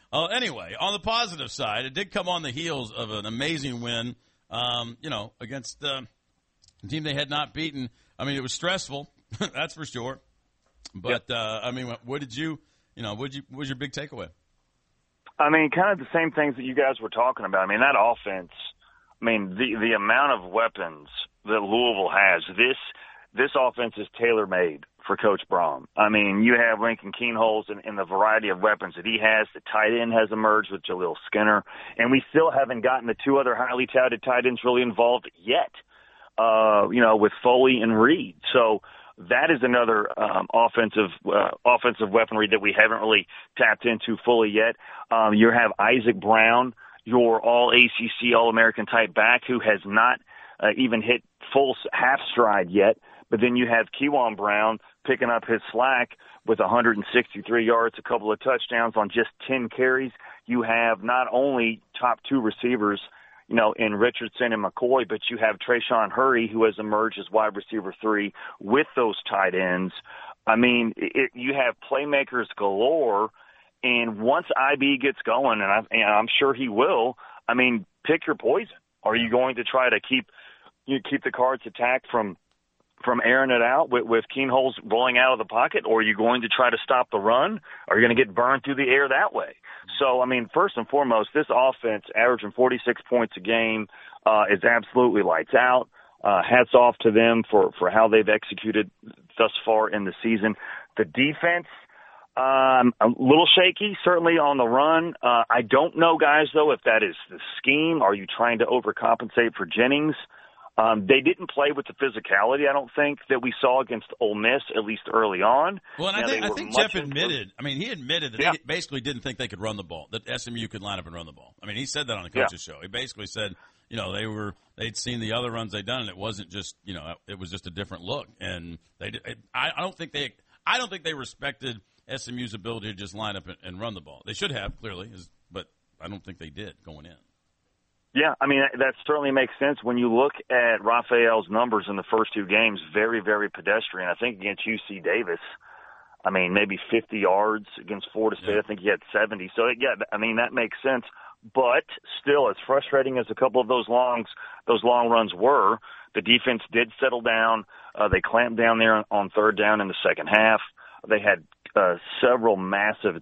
Anyway, on the positive side, it did come on the heels of an amazing win, against a team they had not beaten. I mean, it was stressful, that's for sure. But, what did what was your big takeaway? I mean, kind of the same things that you guys were talking about. I mean, that offense, the amount of weapons that Louisville has, this offense is tailor-made for Coach Brom. I mean, you have Lincoln Kienholz and the variety of weapons that he has. The tight end has emerged with Jaleel Skinner, and we still haven't gotten the two other highly touted tight ends really involved yet, with Foley and Reed. So that is another offensive weaponry that we haven't really tapped into fully yet. You have Isaac Brown, your all-ACC, All-American type back who has not even hit full half stride yet. But then you have Kewan Brown picking up his slack with 163 yards, a couple of touchdowns on just 10 carries. You have not only top two receivers, in Richardson and McCoy, but you have Trayshawn Hurry, who has emerged as wide receiver 3 with those tight ends. I mean, you have playmakers galore, and once IB gets going, and I'm sure he will, I mean, pick your poison. Are you going to try to keep the Cards attack from airing it out with Kienholz rolling out of the pocket, or are you going to try to stop the run? Are you going to get burned through the air that way? So, I mean, first and foremost, this offense averaging 46 points a game is absolutely lights out. Hats off to them for how they've executed thus far in the season. The defense, a little shaky, certainly on the run. I don't know, guys, though, if that is the scheme. Are you trying to overcompensate for Jennings? They didn't play with the physicality, I don't think, that we saw against Ole Miss, at least early on. Well, and I think Jeff admitted, he admitted that they basically didn't think they could run the ball, that SMU could line up and run the ball. I mean, he said that on the coach's show. He basically said, they'd seen the other runs they'd done, and it wasn't just, it was just a different look. And I don't think they respected SMU's ability to just line up and run the ball. They should have, clearly, but I don't think they did going in. Yeah, I mean, that certainly makes sense. When you look at Raphael's numbers in the first two games, very, very pedestrian. I think against UC Davis, maybe 50 yards. Against Florida State, I think he had 70. So, that makes sense. But still, as frustrating as a couple of those long runs were, the defense did settle down. They clamped down there on third down in the second half. They had several massive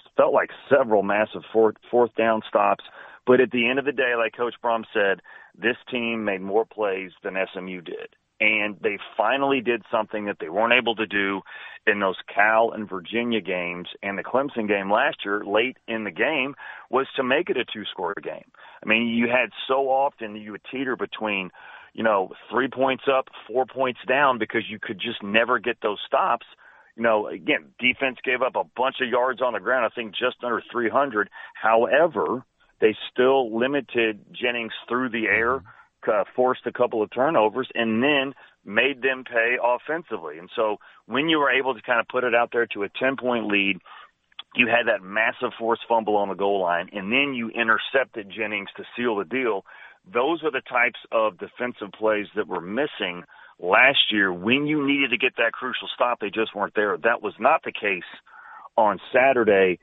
fourth down stops. But at the end of the day, like Coach Brom said, this team made more plays than SMU did. And they finally did something that they weren't able to do in those Cal and Virginia games. And the Clemson game last year, late in the game, was to make it a two-score game. I mean, you had so often you would teeter between, 3 points up, 4 points down, because you could just never get those stops. Again, defense gave up a bunch of yards on the ground, I think just under 300. However, they still limited Jennings through the air, forced a couple of turnovers, and then made them pay offensively. And so when you were able to kind of put it out there to a 10-point lead, you had that massive forced fumble on the goal line, and then you intercepted Jennings to seal the deal. Those are the types of defensive plays that were missing last year. When you needed to get that crucial stop, they just weren't there. That was not the case on Saturday.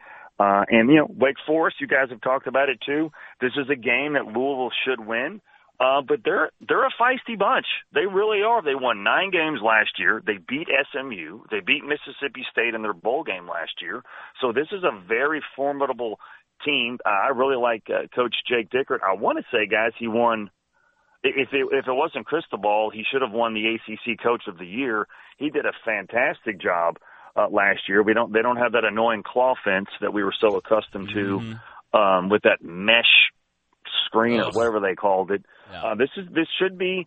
Wake Forest, you guys have talked about it too. This is a game that Louisville should win, but they're a feisty bunch. They really are. They won 9 games last year. They beat SMU. They beat Mississippi State in their bowl game last year. So this is a very formidable team. I really like Coach Jake Dickert. I want to say, guys, he won. If it wasn't Cristobal, he should have won the ACC Coach of the Year. He did a fantastic job last year. They don't have that annoying claw fence that we were so accustomed to with that mesh screen or whatever they called it. Yeah. This should be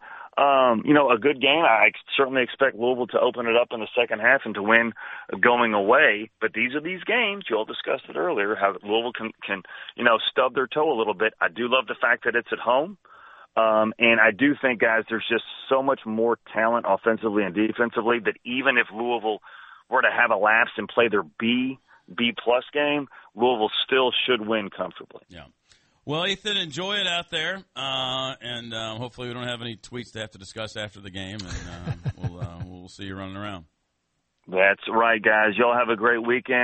a good game. I certainly expect Louisville to open it up in the second half and to win going away. But these are these games. You all discussed it earlier, how Louisville can stub their toe a little bit. I do love the fact that it's at home. And I do think, guys, there's just so much more talent offensively and defensively that even if Louisville were to have a lapse and play their B-plus game, Louisville still should win comfortably. Yeah. Well, Ethan, enjoy it out there, and hopefully we don't have any tweets to have to discuss after the game, and we'll see you running around. That's right, guys. Y'all have a great weekend.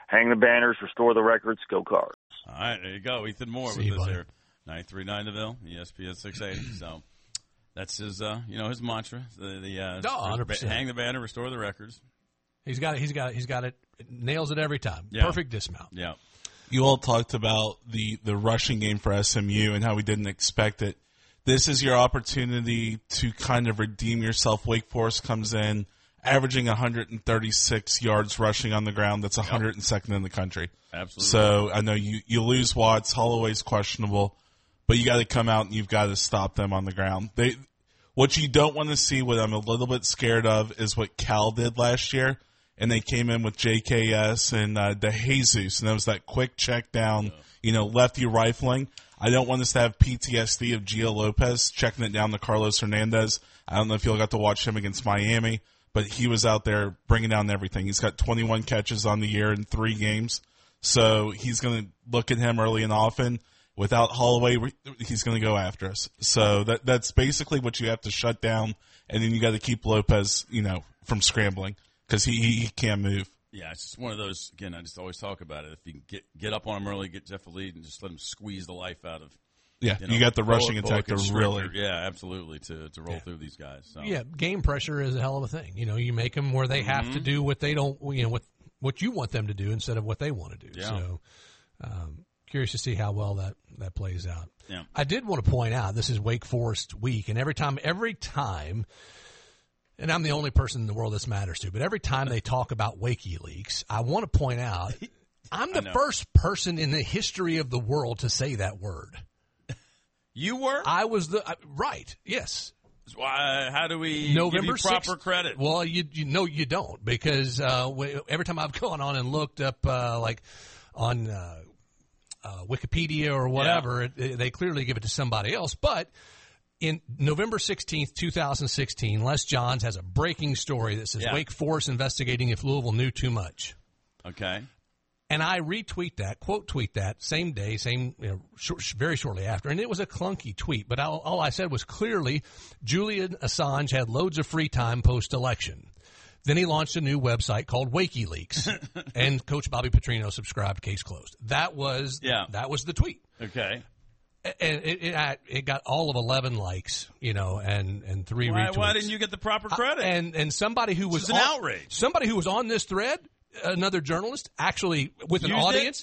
hang the banners, restore the records, go Cards. All right, there you go. Ethan Moore with us here. 93.9 The Ville, ESPN 680. So that's his, his mantra. The 100%. Hang the banner, restore the records. He's got it. Nails it every time. Yeah. Perfect dismount. Yeah. You all talked about the rushing game for SMU and how we didn't expect it. This is your opportunity to kind of redeem yourself. Wake Forest comes in averaging 136 yards rushing on the ground. That's 102nd in the country. Absolutely. So I know you lose Watts. Holloway's questionable, but you got to come out and you've got to stop them on the ground. What you don't want to see, what I'm a little bit scared of, is what Cal did last year. And they came in with JKS and DeJesus, and that was that quick check down, lefty rifling. I don't want us to have PTSD of Gio Lopez checking it down to Carlos Hernandez. I don't know if you all got to watch him against Miami, but he was out there bringing down everything. He's got 21 catches on the year in 3 games. So he's going to look at him early and often. Without Holloway, he's going to go after us. So that's basically what you have to shut down, and then you got to keep Lopez, from scrambling. Because he can't move. Yeah, it's just one of those. Again, I just always talk about it. If you can get up on him early, get Jeff a lead, and just let him squeeze the life out of. Yeah, you got the rushing attack to really. Yeah, absolutely to roll through these guys. So. Yeah, game pressure is a hell of a thing. You make them where they have to do what they don't. What you want them to do instead of what they want to do. Yeah. So, curious to see how well that plays out. Yeah. I did want to point out this is Wake Forest week, and every time. And I'm the only person in the world this matters to, but every time they talk about WikiLeaks, I want to point out I'm the first person in the history of the world to say that word. You were? I was right. Yes. How do we November give you proper credit? Well, you don't, because every time I've gone on and looked up on Wikipedia or whatever, they clearly give it to somebody else, but. In November 16th, 2016, Les Johns has a breaking story that says Wake Forest investigating if Louisville knew too much. Okay. And I quote tweet that, same day, very shortly after. And it was a clunky tweet, but all I said was clearly Julian Assange had loads of free time post-election. Then he launched a new website called WikiLeaks, and Coach Bobby Petrino subscribed, case closed. That was the tweet. Okay. And it got all of 11 likes, and 3 retweets. Why didn't you get the proper credit? And somebody who was an outrage. Somebody who was on this thread, another journalist, actually with an audience,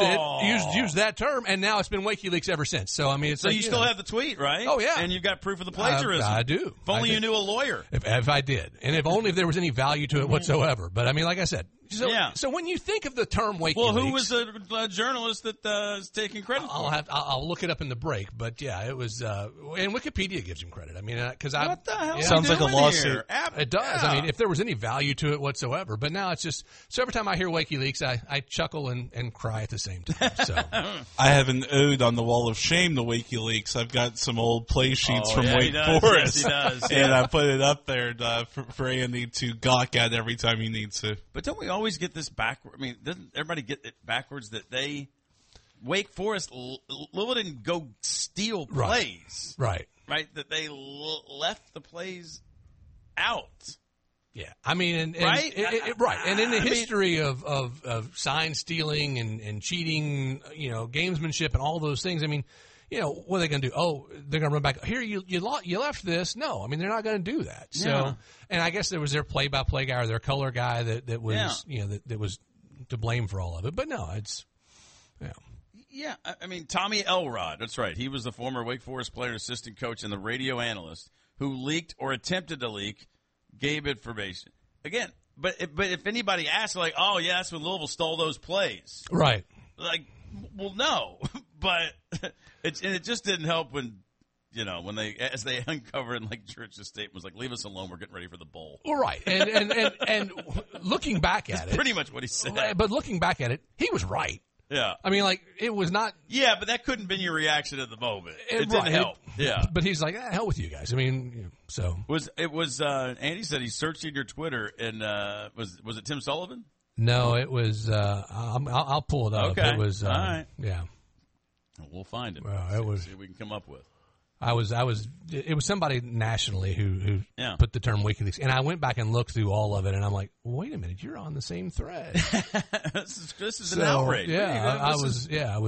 used that term, and now it's been WikiLeaks ever since. So I mean, it's you still have the tweet, right? Oh yeah, and you've got proof of the plagiarism. I do. If only you knew a lawyer. If I did, and if only if there was any value to it whatsoever. But I mean, like I said. So when you think of the term WikiLeaks, well, who was a journalist that is taking credit for it? I'll look it up in the break, but yeah, it was. And Wikipedia gives him credit. I mean, because what the hell? Sounds like a lawsuit. It does. I mean, if there was any value to it whatsoever, but now it's just. So every time I hear WikiLeaks, I chuckle and cry at the same time. So I have an ode on the wall of shame to WikiLeaks. I've got some old play sheets from Wake Forest, yes, he does. And I put it up there for Andy to gawk at every time he needs to. But don't we always get this backward? I mean, doesn't everybody get it backwards that Wake Forest, Louisville didn't go steal plays. Right. That they left the plays out. Yeah. I mean, right? And in the history of sign stealing and cheating, gamesmanship and all those things, I mean, what are they going to do? Oh, they're going to run back. Here, you left this. No, I mean, they're not going to do that. So, and I guess there was their play-by-play guy or their color guy that was, that was to blame for all of it. But no, it's, Yeah, I mean, Tommy Elrod, that's right. He was the former Wake Forest player, assistant coach, and the radio analyst who leaked or attempted to leak Gabe information. Again, but if anybody asks, like, oh, yeah, that's when Louisville stole those plays. Right. Like, well, no. But it just didn't help when as they uncovered, and like Church's statement was like, leave us alone, we're getting ready for the bowl. Well, right. And looking back at it. Pretty much what he said. But looking back at it, he was right. Yeah. I mean, like, it was not. Yeah, but that couldn't have been your reaction at the moment. It didn't help. Yeah. But he's like, hell with you guys. I mean, so. Andy said he searched in your Twitter, and was it Tim Sullivan? No, it was, I'll pull it up. Okay. It was, all right. Yeah. We'll find it. It was. See what we can come up with. It was somebody nationally who put the term WikiLeaks, and I went back and looked through all of it, and I'm like, wait a minute, you're on the same thread. This is an outrage. Yeah, I was